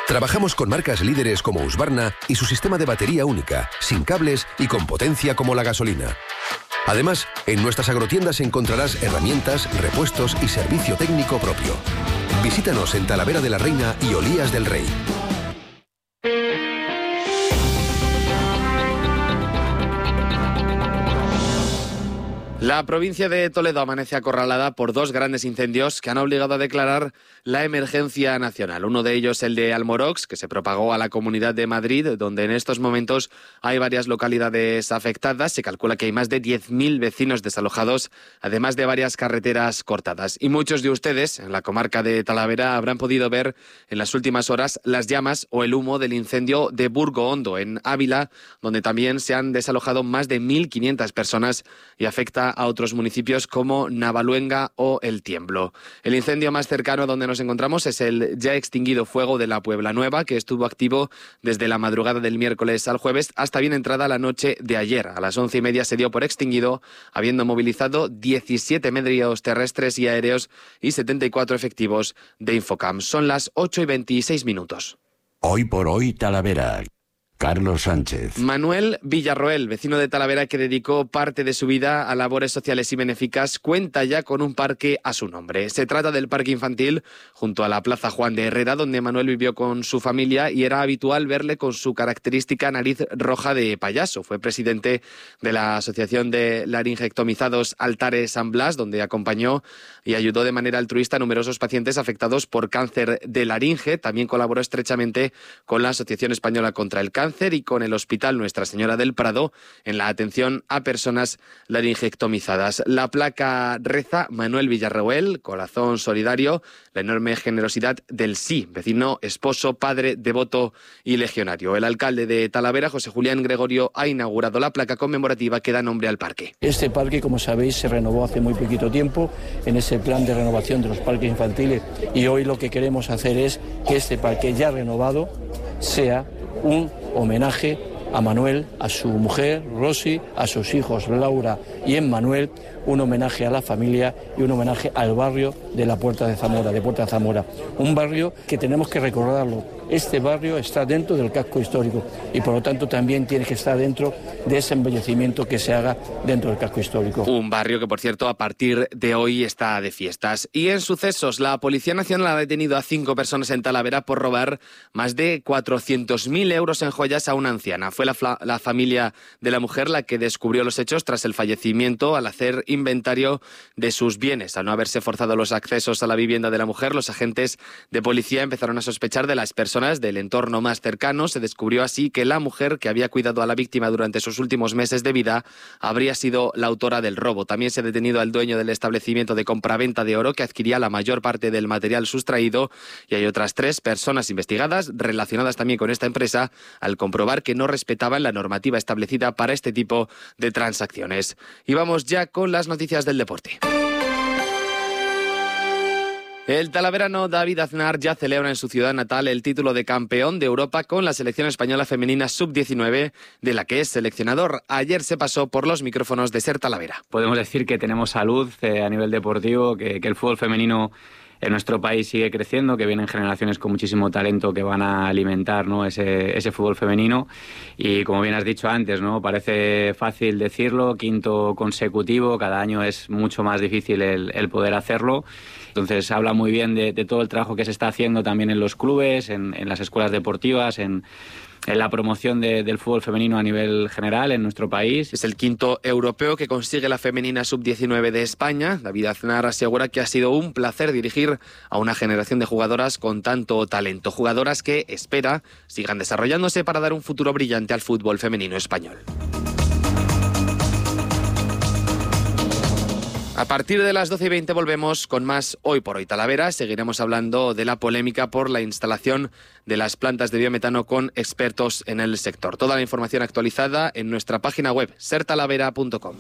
Trabajamos con marcas líderes como Husqvarna y su sistema de batería única, sin cables y con potencia como la gasolina. Además, en nuestras agrotiendas encontrarás herramientas, repuestos y servicio técnico propio. Visítanos en Talavera de la Reina y Olías del Rey. La provincia de Toledo amanece acorralada por dos grandes incendios que han obligado a declarar la emergencia nacional. Uno de ellos, el de Almorox, que se propagó a la Comunidad de Madrid, donde en estos momentos hay varias localidades afectadas. Se calcula que hay más de 10.000 vecinos desalojados, además de varias carreteras cortadas. Y muchos de ustedes, en la comarca de Talavera, habrán podido ver en las últimas horas las llamas o el humo del incendio de Burgo Hondo, en Ávila, donde también se han desalojado más de 1.500 personas y afecta a otros municipios como Navaluenga o El Tiemblo. El incendio más cercano donde nos encontramos es el ya extinguido fuego de la Puebla Nueva, que estuvo activo desde la madrugada del miércoles al jueves hasta bien entrada la noche de ayer. A las 11:30 se dio por extinguido, habiendo movilizado 17 medios terrestres y aéreos y 74 efectivos de Infocam. Son las 8:26. Hoy por hoy, Talavera. Carlos Sánchez. Manuel Villarroel, vecino de Talavera que dedicó parte de su vida a labores sociales y benéficas, cuenta ya con un parque a su nombre. Se trata del parque infantil junto a la Plaza Juan de Herrera, donde Manuel vivió con su familia y era habitual verle con su característica nariz roja de payaso. Fue presidente de la Asociación de Laringectomizados Altares San Blas, donde acompañó y ayudó de manera altruista a numerosos pacientes afectados por cáncer de laringe. También colaboró estrechamente con la Asociación Española contra el Cáncer y con el Hospital Nuestra Señora del Prado en la atención a personas laringectomizadas. La placa reza: Manuel Villarroel, corazón solidario, la enorme generosidad del sí, vecino, esposo, padre, devoto y legionario. El alcalde de Talavera, José Julián Gregorio, ha inaugurado la placa conmemorativa que da nombre al parque. Este parque, como sabéis, se renovó hace muy poquito tiempo en ese plan de renovación de los parques infantiles, y hoy lo que queremos hacer es que este parque ya renovado sea un homenaje a Manuel, a su mujer Rosy, a sus hijos Laura y Emmanuel, un homenaje a la familia y un homenaje al barrio de la Puerta de Zamora, de Puerta de Zamora. Un barrio que tenemos que recordarlo. Este barrio está dentro del casco histórico y por lo tanto también tiene que estar dentro de ese embellecimiento que se haga dentro del casco histórico. Un barrio que, por cierto, a partir de hoy está de fiestas. Y en sucesos, la Policía Nacional ha detenido a 5 personas en Talavera por robar más de 400.000 euros en joyas a una anciana. Fue la familia de la mujer la que descubrió los hechos tras el fallecimiento al hacer inventario de sus bienes. Al no haberse forzado los accesos a la vivienda de la mujer, los agentes de policía empezaron a sospechar de las personas del entorno más cercano. Se descubrió así que la mujer que había cuidado a la víctima durante sus últimos meses de vida habría sido la autora del robo. También se ha detenido al dueño del establecimiento de compraventa de oro que adquiría la mayor parte del material sustraído, y hay otras 3 personas investigadas relacionadas también con esta empresa al comprobar que no respetaban la normativa establecida para este tipo de transacciones. Y vamos ya con las noticias del deporte. El talaverano David Aznar ya celebra en su ciudad natal el título de campeón de Europa con la selección española femenina sub-19, de la que es seleccionador. Ayer se pasó por los micrófonos de Ser Talavera. Podemos decir que tenemos salud a nivel deportivo, que el fútbol femenino en nuestro país sigue creciendo, que vienen generaciones con muchísimo talento que van a alimentar, ¿no?, ese fútbol femenino. Y como bien has dicho antes, ¿no?, parece fácil decirlo, 5º consecutivo, cada año es mucho más difícil el poder hacerlo. Entonces habla muy bien de todo el trabajo que se está haciendo también en los clubes, en las escuelas deportivas, en la promoción del fútbol femenino a nivel general en nuestro país. Es el 5º europeo que consigue la femenina sub-19 de España. David Aznar asegura que ha sido un placer dirigir a una generación de jugadoras con tanto talento. Jugadoras que espera sigan desarrollándose para dar un futuro brillante al fútbol femenino español. A partir de las 12:20 volvemos con más Hoy por Hoy Talavera. Seguiremos hablando de la polémica por la instalación de las plantas de biometano con expertos en el sector. Toda la información actualizada en nuestra página web, sertalavera.com.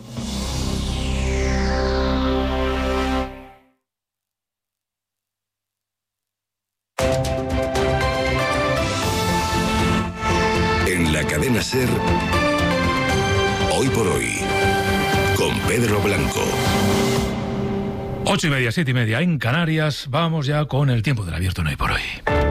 En la cadena SER, Hoy por Hoy, con Pedro Blanco. 8:30, 7:30 en Canarias. Vamos ya con el tiempo del abierto en Hoy por Hoy.